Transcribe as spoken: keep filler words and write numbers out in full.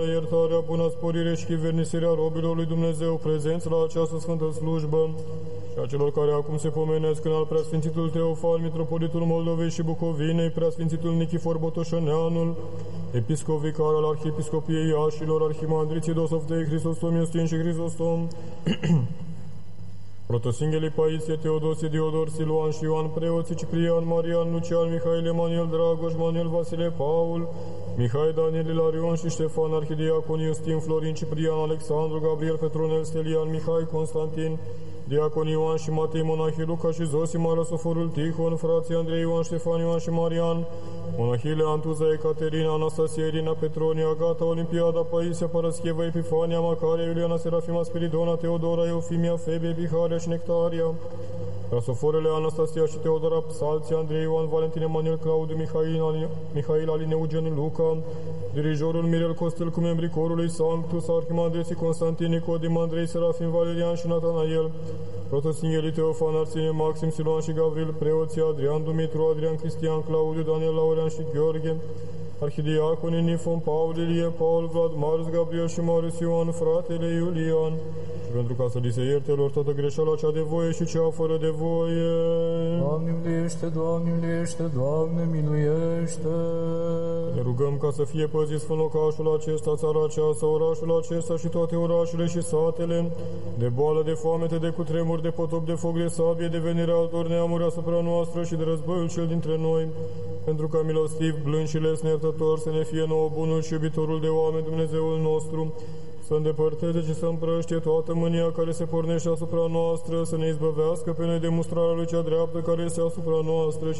iertarea, bună sporire și chivernisirea robilor lui Dumnezeu prezenți la această sfântă slujbă și a celor care acum se pomenesc în al preasfințitul Teofan, mitropolitul Moldovei și Bucovinei, preasfințitul Nichifor Botoșăneanul, episcop vicar al Arhiepiscopiei Iașilor, arhimandriții Dosoftei, Hristostom, Iustin și Hristostom, Protosinghelii Paisie, Teodosie, Diodor, Siluan și Ioan, preoții Ciprian, Marian, Lucian, Mihail, Emanuel, Dragoș, Manuel, Vasile, Paul, Mihai, Daniel, Ilarion și Ștefan, Arhidiacon, Iustin, Florin, Ciprian, Alexandru, Gabriel, Petronel, Stelian, Mihai, Constantin, Diacon Ioan și Matei, monahii Luca și Zosima, Răsoforul Tihon, frații Andrei, Ioan, Ștefan, Ioan și Marian, monahile Antuza, Ecaterina, Anastasia, Irina, Petronia, Agata, Olimpiada, Paisia, Parascheva, Epifania, Macaria, Iuliana, Serafima, Spiridona, Teodora, Eufimia, Febe, Biharia și Nectaria, Rasoforele Anastasia și Teodora, Psalții, Andrei, Ioan, Valentin, Emanuel, Claudiu, Mihail, Mihail, Aline, Eugen, Luca, dirijorul Mirel Costel cu membrii corului Sanctus, arhimandreții Constantin, Nicodim, Andrei, Serafim, Valerian și Natanael, Protosinghelii Teofan, Arsenie, Maxim, Siluan și Gavril, preoții Adrian, Dumitru, Adrian, Cristian, Claudiu, Daniel, Laurean și Gheorghe, arhidiaconii Nifon, Paul, Ilie, Paul, Vlad, Marius, Gabriel și Marius Ioan, fratele Iulian, și pentru ca să li se ierte lor toată greșeala cea de voie și cea fără de voie. Doamne miluiește, Doamne miluiește, Doamne miluiește. Ne rugăm ca să fie păzit sfânlocașul acesta, țara aceasta, orașul acesta și toate orașele și satele, de boală, de foamete, de cutremur, de potop, de foc, de sabie, de venirea altor neamuri asupra noastră și de războiul cel dintre noi, pentru ca milostiv, blând și lesne iertător să ne fie nouă bunul și iubitorul de oameni Dumnezeul nostru, să îndepărteze și să împrăștie toată mânia care se pornește asupra noastră, să ne izbăvească pe noi de mustrarea lui cea dreaptă care este asupra noastră și